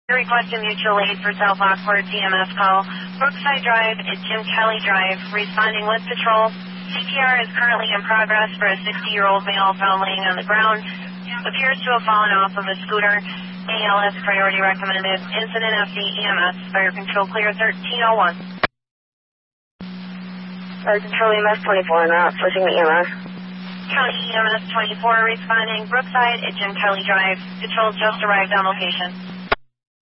Requesting mutual aid for South Lockport TMS call. Brookside Drive at Jim Kelly Drive. Responding with patrol. CPR is currently in progress for a 60-year-old male found laying on the ground. Appears to have fallen off of a scooter. ALS priority recommended. Incident FD EMS. Fire control clear 1301. Fire control EMS 24 now. Switching the EMS. County EMS 24 responding. Brookside at Jim Kelly Drive. Patrol just arrived on location.